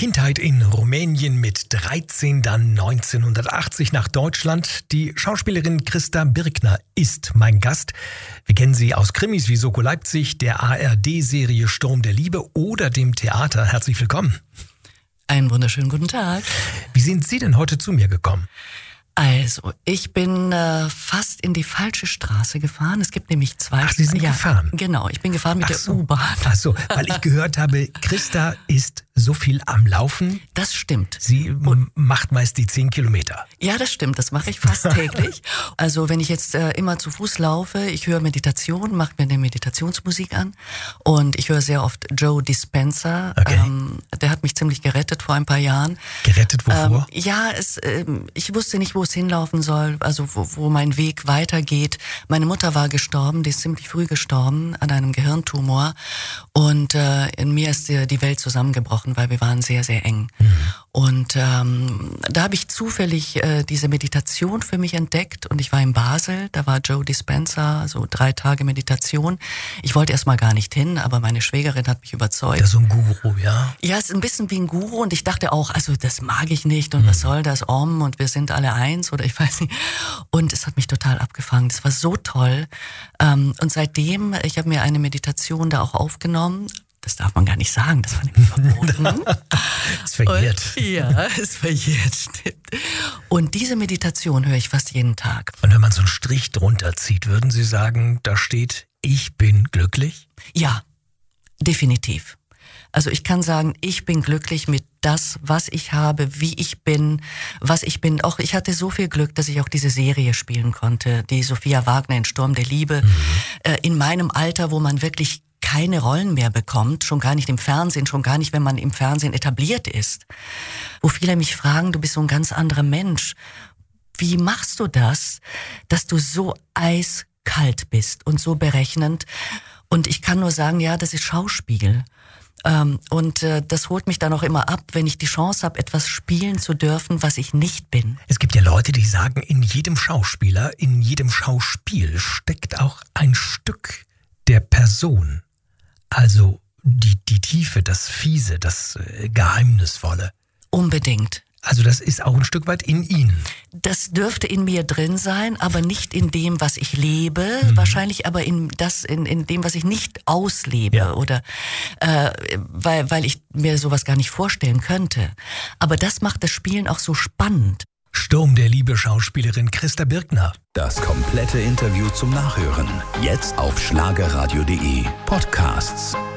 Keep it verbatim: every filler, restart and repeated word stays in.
Kindheit in Rumänien, mit dreizehn dann neunzehnhundertachtzig nach Deutschland. Die Schauspielerin Christa Birkner ist mein Gast. Wir kennen sie aus Krimis wie Soko Leipzig, der A R D-Serie Sturm der Liebe oder dem Theater. Herzlich willkommen. Einen wunderschönen guten Tag. Wie sind Sie denn heute zu mir gekommen? Also, ich bin äh, fast in die falsche Straße gefahren. Es gibt nämlich zwei... Ach, Sie sind ja, gefahren? Genau, ich bin gefahren mit Ach der so. U-Bahn. Ach so, weil ich gehört habe, Christa ist so viel am Laufen. Das stimmt. Sie m- macht meist die zehn Kilometer. Ja, das stimmt, das mache ich fast täglich. Also wenn ich jetzt äh, immer zu Fuß laufe, ich höre Meditation, mache mir eine Meditationsmusik an und ich höre sehr oft Joe Dispenza. Okay. Ähm, der hat mich ziemlich gerettet vor ein paar Jahren. Gerettet wovor? Ähm, ja, es, ähm, ich wusste nicht, wo es hinlaufen soll, also wo, wo mein Weg weitergeht. Meine Mutter war gestorben, die ist ziemlich früh gestorben an einem Gehirntumor und äh, in mir ist die, die Welt zusammengebrochen, weil wir waren sehr, sehr eng. Mhm. Und ähm, da habe ich zufällig äh, diese Meditation für mich entdeckt und ich war in Basel, da war Joe Dispenza, so drei Tage Meditation. Ich wollte erst mal gar nicht hin, aber meine Schwägerin hat mich überzeugt. Das ist so ein Guru, ja? Ja, es ist ein bisschen wie ein Guru und ich dachte auch, also das mag ich nicht und mhm. was soll das, Om und wir sind alle eins oder ich weiß nicht. Und es hat mich total abgefangen, das war so toll. Ähm, und seitdem, ich habe mir eine Meditation da auch aufgenommen. Das darf man gar nicht sagen, das war nämlich verboten. Es verjährt. Und, ja, es verjährt, stimmt. Und diese Meditation höre ich fast jeden Tag. Und wenn man so einen Strich drunter zieht, würden Sie sagen, da steht, ich bin glücklich? Ja, definitiv. Also ich kann sagen, ich bin glücklich mit das, was ich habe, wie ich bin, was ich bin. Auch ich hatte so viel Glück, dass ich auch diese Serie spielen konnte, die Sophia Wagner in Sturm der Liebe. Mhm. Äh, in meinem Alter, wo man wirklich keine Rollen mehr bekommt, schon gar nicht im Fernsehen, schon gar nicht, wenn man im Fernsehen etabliert ist. Wo viele mich fragen, du bist so ein ganz anderer Mensch. Wie machst du das, dass du so eiskalt bist und so berechnend? Und ich kann nur sagen, ja, das ist Schauspiel. Ähm, und äh, das holt mich dann auch immer ab, wenn ich die Chance habe, etwas spielen zu dürfen, was ich nicht bin. Es gibt ja Leute, die sagen, in jedem Schauspieler, in jedem Schauspiel steckt auch ein Stück der Person. Also die, die Tiefe, das Fiese, das äh, Geheimnisvolle. Unbedingt. Also das ist auch ein Stück weit in Ihnen. Das dürfte in mir drin sein, aber nicht in dem, was ich lebe. Mhm. Wahrscheinlich aber in das, in, in dem, was ich nicht auslebe. Ja. Oder äh, weil, weil ich mir sowas gar nicht vorstellen könnte. Aber das macht das Spielen auch so spannend. Sturm der Liebe Schauspielerin Christa Birkner. Das komplette Interview zum Nachhören. Jetzt auf schlagerradio punkt de Podcasts.